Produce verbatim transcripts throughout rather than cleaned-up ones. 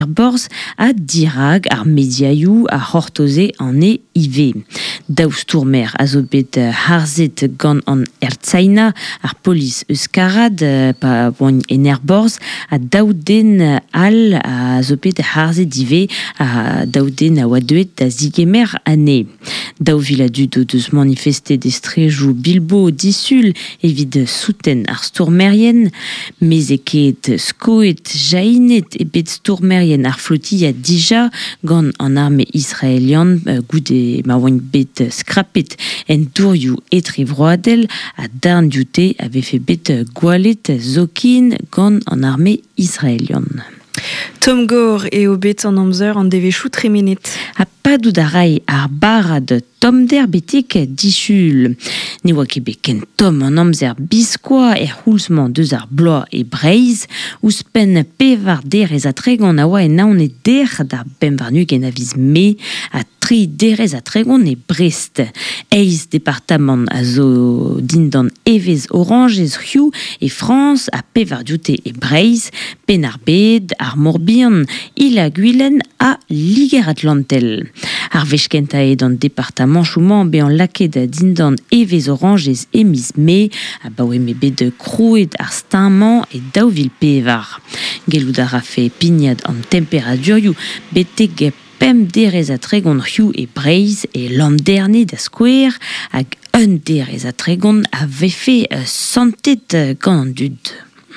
Borz a dirag ar mediaioù a hortoze an e ive. Daoust tourmer a zo bet harzet gant an Ertzaina ar polis euskarad pa boan en Borz a daouden al a zo bet harzet ive a daouden a oadeuet da zigemer ane. Daou viladu do deus manifeste destrejou Bilbo disul evit souten ar stourmerien, mez eket skoet jainet e bet stourmerien ar flotilla dija gant an arme israelian uh, goude ma oan bet skrapet en dourioù etre vroadel a darn dioute ave fe bet gwalet zokin gant an arme israelian. Tom Gore eo bet an amzer an devechou tremenet. A padou da rai ar barad Tom der betek disul. Ne oa ket bet ken Tom an amzer biskoa er c'houlzman deus ar bloaz e breiz, ouz pen pevar derez a tregon a oa en aon e der da ben varnu gen aviz me a tri derez a tregon e Brest. Eiz departament a zo dindan evez orangez Hugh e France a pevar dioute e breiz, pen ar bed, ar morbihan, ila gwilen a liger atlantel. Ar vechkenta e dan departament chouman be an laket a dindan evez orangez emiz me, a baoe me bet krouet ar stinman e daouvil pevar. Gelout a rafe pignad an temperadurioù betek pem derez a tregon Hugh e Breiz e landerne da skouer hag un derez a tregon a vefe uh, santet uh, gant an dud.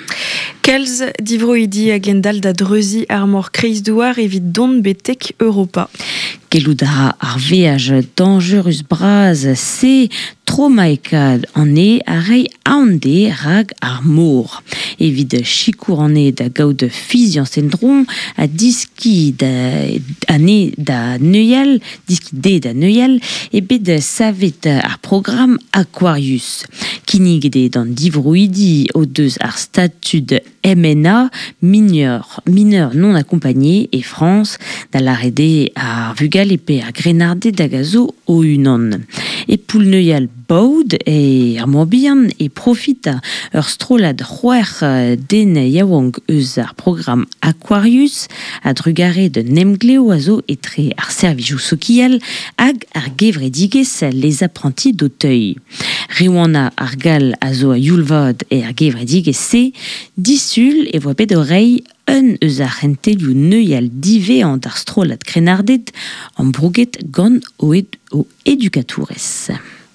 Kelz divroidi a gendal da dreuzi ar mor kreiz douar evit don betek Europa. Gelout a ar veaj dangerus braz se tromaekad an e a rei aonde rag ar mor. Evit chikour an e da gaout fizian sendron a diski da ane da neuial, diski de da neuial, e bet savet ar program Aquarius. Kinig de dan divroidi o deus ar statut M N A, mineur, mineur non accompagné, et France, da l'arrede ar vugal e pe ar grenarde da gazo o unan. E poul neuial baoud e ar morbihan e profita ur strolad c'hwer den yaouank eus ar program Aquarius a drugare de nemgleo a zo etre ar servijou sokial hag ar gevredigez les apprentis d'auteuil. Riouana ar gal a zo a youlvad e ar gevredigez se disul e voa bet orei un eus ar c'hentelioù neuial dive an dar strolad krenardet an brouget gant o, ed o edukatourez.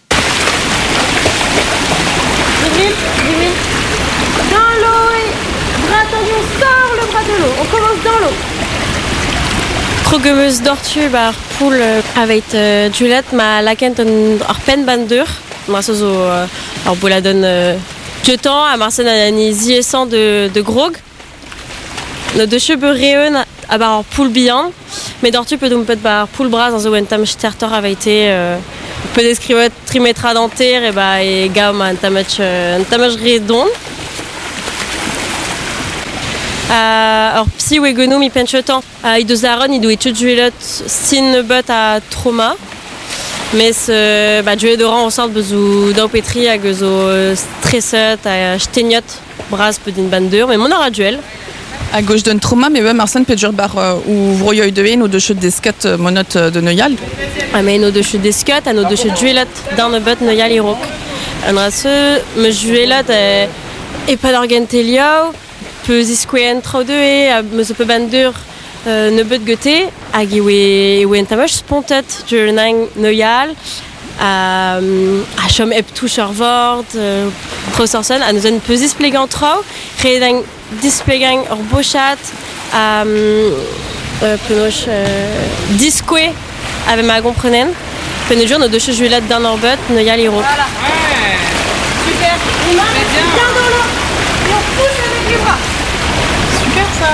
Jibril, Jibril, dans l'eau et bras tendu, on sort le bras de l'eau, on commence dans l'eau. Trogemeus dortu bar poul avec uh, Juliette ma lakent un ar pen bandur ma so zo uh, ar bouladon uh, jetan a marsen an ziesant de de grog no de cheveux reun a bar ar poul bihan mais dortu peut donc peut bar poul bras en zo en tam stertor avait été uh, peut descrire trimetra dentaire et bah et gam un tamach un tamach redon. Uh, alors psi wegono mi penchetan uh, i deus aron i doe tchudjuelot sin bot a trauma mais ce bah duet de rang en sorte bezou d'au petri hag zo stresset a steniot bras peut din bandeur mais mon aura duel à gauche d'un trauma mais même Arsène peut bar uh, ou vroyoy de en ou de chute des scats uh, monot uh, de neuial ah mais no de chute des scats a no de chute duelot dans le bot neuial irok an race me juelot et, et pas d'argentelio peu iskouen trao de e a me peu bandur euh, ne bet gete hag e we we entamach spontet jurnang neuial a a chom ep touch ar vord euh, tro sorsen a nous un peu displegant trao redang displegang ur bochat a euh, penoch euh, diskoué ave ma comprenen pene jour no de che juelat d'un orbet neuial iro. Voilà. Ouais. Super. Les mains bien dans l'eau. Et on pousse avec les bras. Super ça.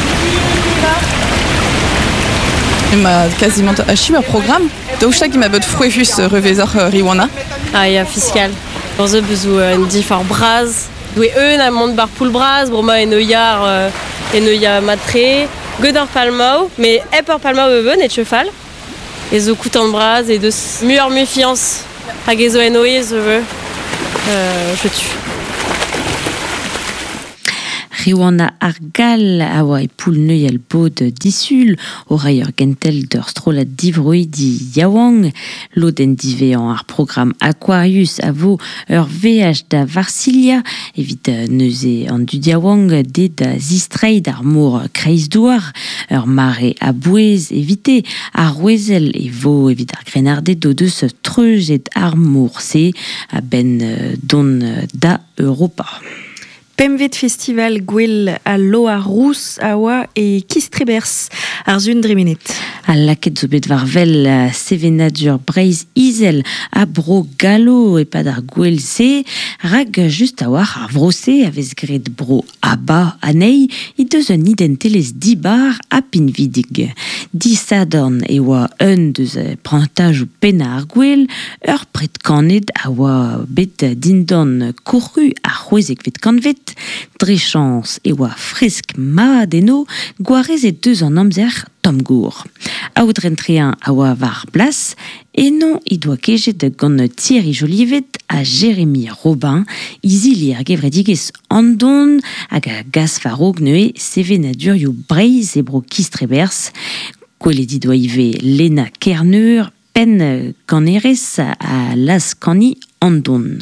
Il m'a quasiment acheté un programme. Donc je sais qu'il m'a bot frouefus revezor riwana. Ah ya fiscal. Dans eux bezou un diffar braz. Doué eux na monde bar poul braz, broma et neuillard et neuillard matré. Godor palmao, mais epper palmao even et cheval. Et zo coutant braz et de mueur méfiance. Hagezo et noé je veux. Euh, je tue. Triwana Argal, awa e poul neuial bod disul, orai ur gentel d'ur strolat divroi di Yawang, loden divean ar program Aquarius a vo ur V H da Varsilia, evit neuze an du Yawang de da zistreid ar mour kreiz douar, ur mare a bouez evite ar wezel e vo evit ar grenarde do deus treuz et ar mour se a ben don da Europa. Pemvet Festival Gwell a Loa Rousse, Awa et Kistrebers, Arzun Driminet. A laket zo bet varvel sevenadur breiz izel a bro galo e pad ar gwell se, rag just a war ar vrose a vez gret bro aba anei, i deus un identelez dibar a pinvidig. Disadorn e oa un deus prantaj ou pena ar gwell, ur pret kanet a oa bet dindon koru ar c'hwezek vet kanvet, drechans e oa fresk ma deno, gwarez e deus an amzer tom gour. Aoudrentrian a oa var blas, et non i doa kejet gant Thierry Jolivet a Jérémy Robin, izili ar gevredigez andon hag a gas farog neue sevenadur yo breiz e bro kistrebers, gweledi doa ive Lena Kerneur, pen kanerez a las kani andon.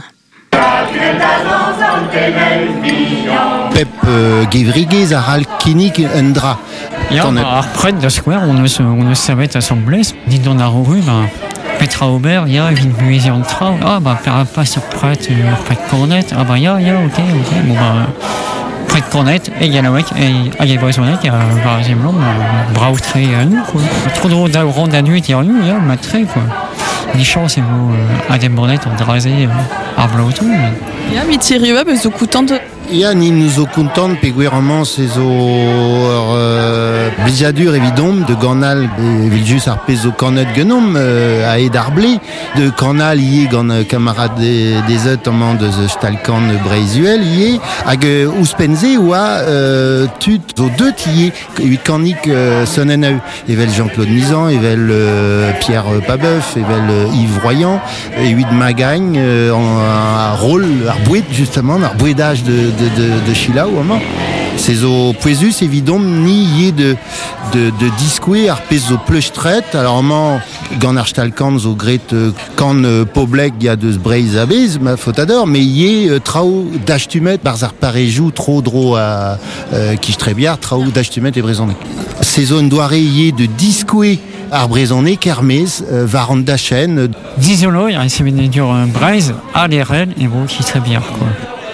Pep uh, Gevrigez a ral kinik un dra. Ja, ar pred da square, on eus, on eus servet a Samblez, dit don ar oru, ba, Petra Aubert, ya, evit bueze an tra, ah, ba, per a pas ur pred, ur pred kornet, ah, ba, ya, ya, ok, ok, bon, ba, pred kornet, e galawek, e, hag e brezonek, a, ba, zemlom, brao tre a nou, quoi. Tro dro da ran da nuit er nou, ya, ma tre, quoi. Ni chance e vo uh, adem bonnet an draze uh, ar blaoutou. Ya, mi Thierry Web eus zo koutant. Ya ni nous o kontant pe gouvernement se zo euh, blijadur evidom de Gornal evit just ar pez zo kanet genom euh, a ed ar ble de Gornal ie gant camarade des eut amant de stalkan breizuel ie hag ouspenze oa euh, tut zo deut ie evit kanik euh, sonnen a eu evel Jean-Claude Nizan, evel euh, Pierre Pabeuf, evel euh, Yves Royan, evit Magagne euh, en rôle ar boued justement ar bouedage de de de, de Chila ou amant. C'est au poesus évident ni yé de de de discoué ar pez au pleustret alors man gant ar stalkan zo gret kan poblek ya deus breiz abez ma fotador mais yé euh, trao d'achtumet barz ar parejou trop dro à euh, kistrebiar trao d'achtumet et brezonek. C'est zone doare yé de discoué ar brezonek kermez euh, varant da chen. Dizolo, ya, se venedur uh, breiz, a l'erel, e vo kistrebiar, quoi.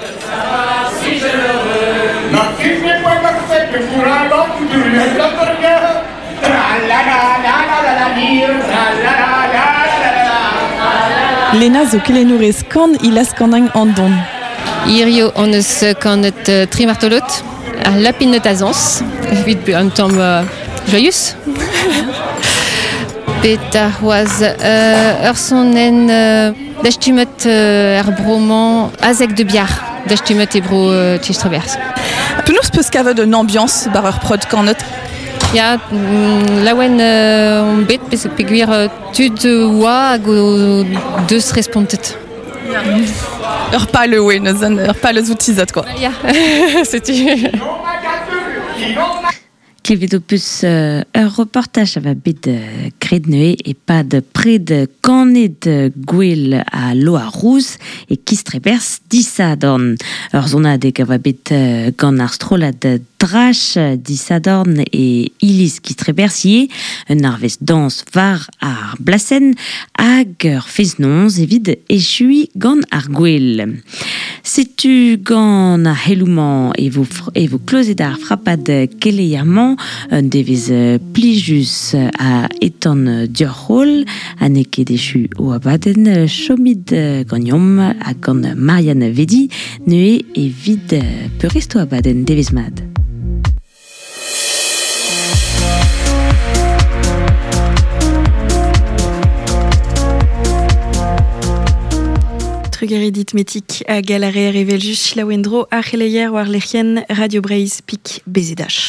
Lena zo kelenourez kan ilas kandang andon. Irio on eus kanet uh, trimartolot, ar lapin neut azans, evit un tamm uh, joyus. Bet ar c'hoaz uh, ur sonen uh, d'achtumet uh, ar broman azek de biar, d'achtumet e bro uh, tistrebers. Penaos peus kavet un ambiance bar ur prod kanet. Ya, mm, laouen uh, on bet pe peguir uh, tud oa hag o deus respontet. Ya. Ur pal oe, neus an ur pal eus outizat, quoi. Ya, setu. Klevet o peus uh, ur reportage a va bet uh, kred neue e pad pred kanet uh, gwell a Loa Rousse e kistrebers disadorn. Ur zonadeg a va bet uh, gant ar strolad drach disadorn e ilis kistrebers ie un arvez dans var ar blasen hag ur feznonz evit echui gant ar gwell. Setu gant ar helouman e vo, e vo klozet ar frappad keleiamant un devez plijus a etan diorhol a ne ket echu o abaden chomid gagnom a gant Marianne Vedi neue evit peurest o abaden devez mad. Trugeridit metik a galare revel just la wendro a cheleier war lechien Radio Breiz pik bezedash.